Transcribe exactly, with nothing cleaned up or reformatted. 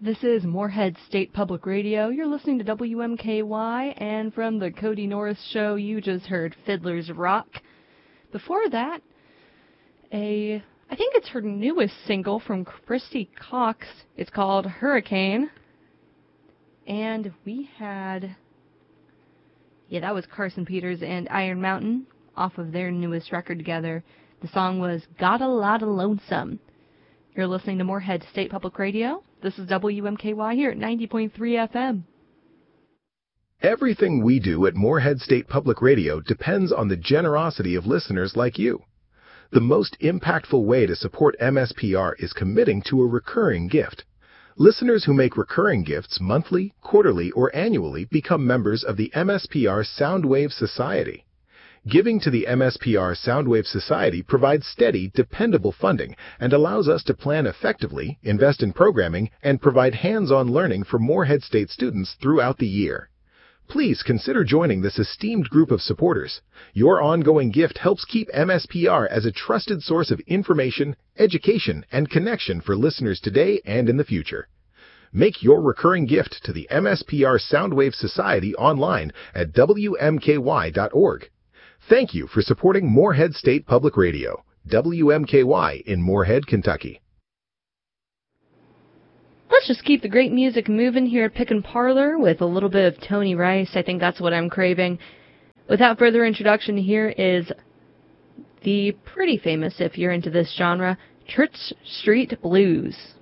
This is Moorhead State Public Radio. You're listening to W M K Y, and from the Cody Norris Show, you just heard Fiddler's Rock. Before that, a, I think it's her newest single from Christy Cox. It's called Hurricane. And we had, yeah, that was Carson Peters and Iron Mountain off of their newest record together. The song was Got a Lotta Lonesome. You're listening to Moorhead State Public Radio. This is W M K Y here at ninety point three F M. Everything we do at Moorhead State Public Radio depends on the generosity of listeners like you. The most impactful way to support M S P R is committing to a recurring gift. Listeners who make recurring gifts monthly, quarterly, or annually become members of the M S P R Soundwave Society. Giving to the M S P R Soundwave Society provides steady, dependable funding and allows us to plan effectively, invest in programming, and provide hands-on learning for Moorhead State students throughout the year. Please consider joining this esteemed group of supporters. Your ongoing gift helps keep M S P R as a trusted source of information, education, and connection for listeners today and in the future. Make your recurring gift to the M S P R Soundwave Society online at W M K Y dot org. Thank you for supporting Moorhead State Public Radio, W M K Y in Moorhead, Kentucky. Let's just keep the great music moving here at Pick and Parlor with a little bit of Tony Rice. I think that's what I'm craving. Without further introduction, here is the pretty famous, if you're into this genre, Church Street Blues.